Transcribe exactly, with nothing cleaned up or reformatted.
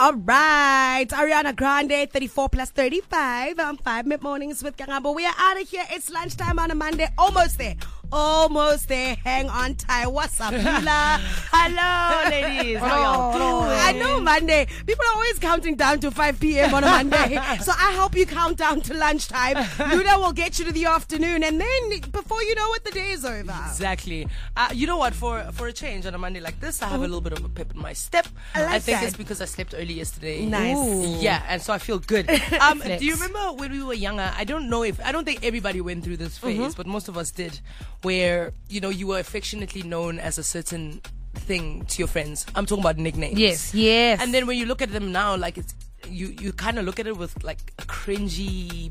All right. Ariana Grande, thirty-four plus thirty-five. I'm five mid mornings with Kangabo. We are out of here. It's lunchtime on a Monday. Almost there. Almost there. Hang on tight. What's up, Lula? Hello, ladies. How y'all doing? I know Monday. People are always counting down to five p.m. on a Monday. So I help you count down to lunchtime. Lula will get you to the afternoon. And then before you know it, the day is over. Exactly. Uh, you know what? For for a change on a Monday like this, I have a little bit of a pep in my step. I like I think that. it's because I slept early yesterday. Nice. Ooh. Yeah, and so I feel good. Um, Flex. do you remember when we were younger? I don't know if, I don't think everybody went through this phase, Mm-hmm. but most of us did, where, you know, you were affectionately known as a certain thing to your friends. I'm talking about nicknames. Yes, yes. And then when you look at them now, like it's, you, you kind of look at it with like a cringy